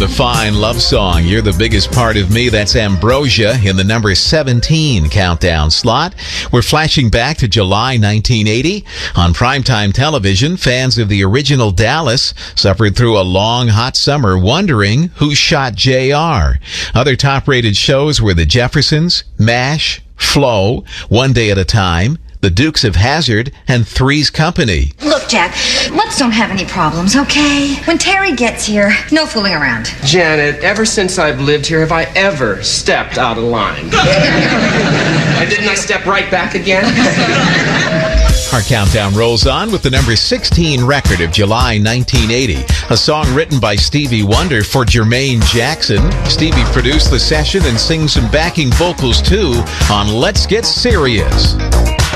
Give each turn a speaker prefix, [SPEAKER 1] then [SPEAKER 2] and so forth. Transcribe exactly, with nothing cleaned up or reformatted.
[SPEAKER 1] the fine love song, You're the Biggest Part of Me. That's Ambrosia in the number seventeen countdown slot. We're flashing back to July nineteen eighty. On primetime television, fans of the original Dallas suffered through a long, hot summer wondering who shot J R. Other top-rated shows were The Jeffersons, MASH, Flow, One Day at a Time, The Dukes of Hazzard, and Three's Company.
[SPEAKER 2] Look, Jack, let's don't have any problems, okay? When Terry gets here, no fooling around.
[SPEAKER 3] Janet, ever since I've lived here, have I ever stepped out of line? And didn't I step right back again?
[SPEAKER 1] Our countdown rolls on with the number sixteen record of July nineteen eighty, a song written by Stevie Wonder for Jermaine Jackson. Stevie produced the session and sings some backing vocals too on Let's Get Serious.